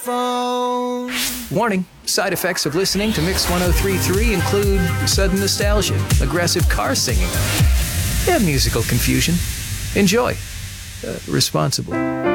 Phone. Warning, side effects of listening to Mix 103.3 include sudden nostalgia, aggressive car singing, and musical confusion. Enjoy responsibly.